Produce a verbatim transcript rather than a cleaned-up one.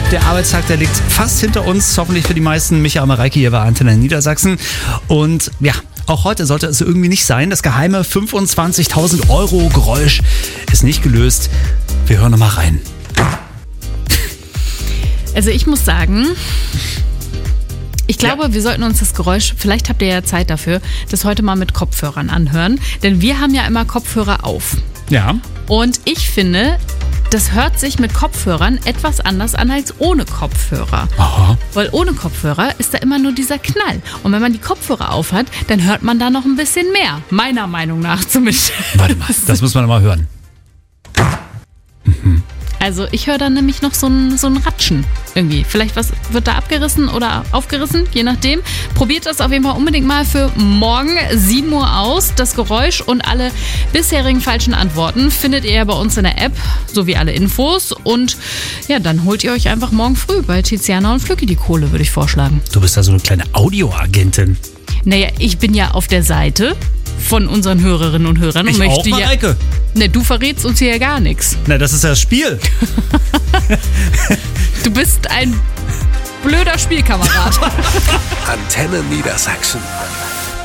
Der Arbeitstag, der liegt fast hinter uns, hoffentlich für die meisten. Micha und Mareike hier bei Antenne Niedersachsen. Und ja, auch heute sollte es irgendwie nicht sein. Das geheime fünfundzwanzigtausend Euro Geräusch ist nicht gelöst. Wir hören nochmal rein. Also ich muss sagen, ich glaube, ja. wir sollten uns das Geräusch, vielleicht habt ihr ja Zeit dafür, das heute mal mit Kopfhörern anhören. Denn wir haben ja immer Kopfhörer auf. Ja. Und ich finde, das hört sich mit Kopfhörern etwas anders an als ohne Kopfhörer. Aha. Weil ohne Kopfhörer ist da immer nur dieser Knall. Und wenn man die Kopfhörer aufhat, dann hört man da noch ein bisschen mehr. Meiner Meinung nach zumindest. Warte mal, das muss man mal hören. Mhm. Also ich höre dann nämlich noch so ein, so ein Ratschen irgendwie. Vielleicht was wird da abgerissen oder aufgerissen, je nachdem. Probiert das auf jeden Fall unbedingt mal für morgen sieben Uhr aus. Das Geräusch und alle bisherigen falschen Antworten findet ihr bei uns in der App, sowie alle Infos. Und ja, dann holt ihr euch einfach morgen früh bei Tiziana und Flücki die Kohle, würde ich vorschlagen. Du bist da so eine kleine Audioagentin. Naja, ich bin ja auf der Seite von unseren Hörerinnen und Hörern. Ich und möchte auch, Mareike. Ja, ne, du verrätst uns hier ja gar nichts. Na, das ist ja das Spiel. Du bist ein blöder Spielkamerad. Antenne Niedersachsen.